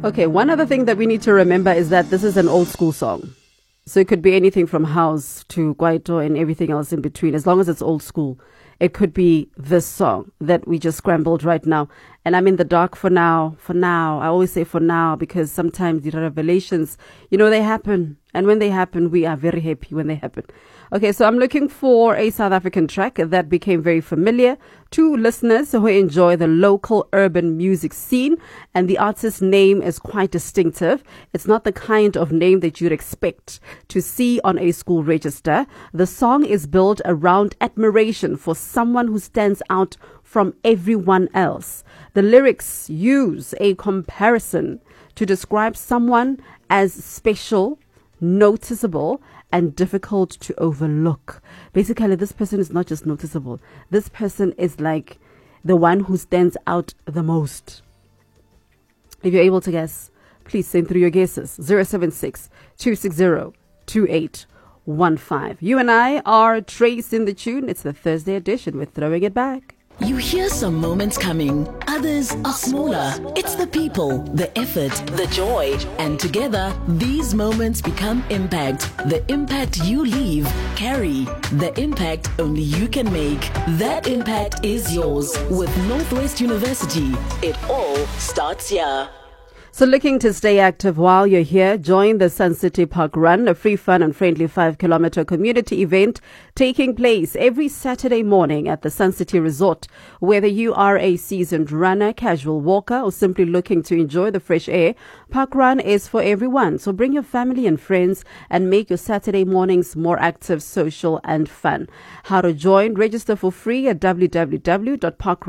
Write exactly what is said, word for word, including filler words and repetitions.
Okay, one other thing that we need to remember is that this is an old school song. So it could be anything from house to kwaito and everything else in between, as long as it's old school. It could be this song that we just scrambled right now. And I'm in the dark for now, for now. I always say for now because sometimes the revelations, you know, they happen. And when they happen, we are very happy when they happen. Okay, so I'm looking for a South African track that became very familiar to listeners who enjoy the local urban music scene. And the artist's name is quite distinctive. It's not the kind of name that you'd expect to see on a school register. The song is built around admiration for someone who stands out from everyone else. The lyrics use a comparison to describe someone as special, noticeable, and difficult to overlook. Basically, this person is not just noticeable. This person is like the one who stands out the most. If you're able to guess, please send through your guesses. zero seven six, two six zero, two eight one five. You and I are Trace in the Tune. It's the Thursday edition. We're throwing it back. You hear some moments coming, others are smaller. It's the people, the effort, the joy. And together, these moments become impact. The impact you leave, carry. The impact only you can make. That impact is yours with Northwest University. It all starts here. So looking to stay active while you're here, join the Sun City Park Run, a free, fun and friendly five kilometer community event taking place every Saturday morning at the Sun City Resort. Whether you are a seasoned runner, casual walker, or simply looking to enjoy the fresh air, Park Run is for everyone. So bring your family and friends and make your Saturday mornings more active, social and fun. How to join? Register for free at w w w dot parkrun